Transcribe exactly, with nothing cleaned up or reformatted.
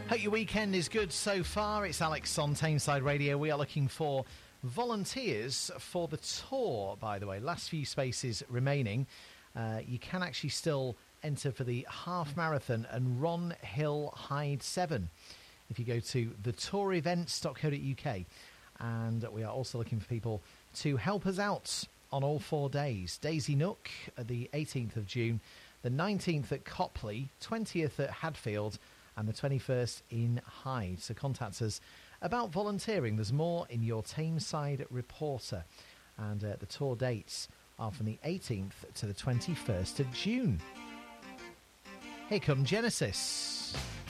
Hope your weekend is good so far. It's Alex on Tameside Radio. We are looking for volunteers for the tour, by the way. Last few spaces remaining. Uh, you can actually still enter for the half marathon and Ron Hill Hyde seven if you go to the tour events dot co dot uk. And we are also looking for people to help us out on all four days. Daisy Nook, the eighteenth of June, the nineteenth at Copley, twentieth at Hadfield, and the twenty-first in Hyde. So contact us about volunteering. There's more in your Tameside Reporter. And uh, the tour dates are from the eighteenth to the twenty-first of June. Here come Genesis.